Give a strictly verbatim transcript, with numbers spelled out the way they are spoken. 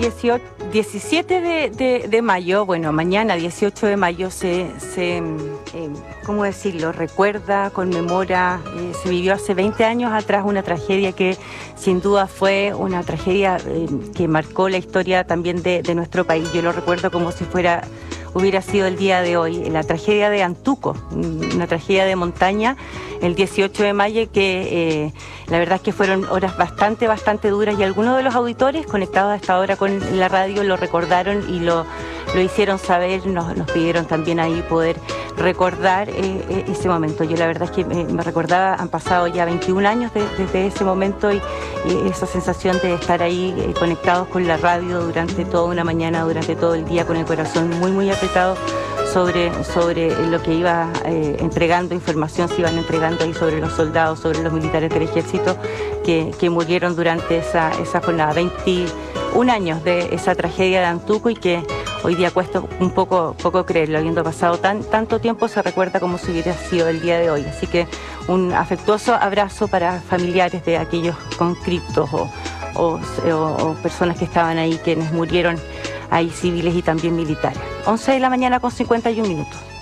dieciocho, diecisiete de, de, de mayo, bueno, mañana dieciocho de mayo se, se eh, ¿cómo decirlo?, recuerda, conmemora, eh, se vivió hace veinte años atrás una tragedia que sin duda fue una tragedia eh, que marcó la historia también de, de nuestro país. Yo lo recuerdo como si fuera, hubiera sido el día de hoy, la tragedia de Antuco, una tragedia de montaña, el dieciocho de mayo, que eh, la verdad es que fueron horas bastante, bastante duras, y algunos de los auditores conectados a esta hora con la radio lo recordaron y lo, lo hicieron saber, nos, nos pidieron también ahí poder recordar eh, ese momento. Yo la verdad es que me, me recordaba, han pasado ya veintiún años de, desde ese momento, y, y esa sensación de estar ahí eh, conectados con la radio durante toda una mañana, durante todo el día, con el corazón muy, muy apretado sobre, sobre lo que iba eh, entregando, información se iban entregando ahí sobre los soldados, sobre los militares del ejército que, que murieron durante esa, esa jornada. veintiún años de esa tragedia de Antuco, y que hoy día cuesta un poco, poco creerlo, habiendo pasado tan, tanto tiempo, se recuerda como si hubiera sido el día de hoy. Así que un afectuoso abrazo para familiares de aquellos conscriptos o, o, o, o personas que estaban ahí, quienes murieron ahí, civiles y también militares. once de la mañana con cincuenta y un minutos.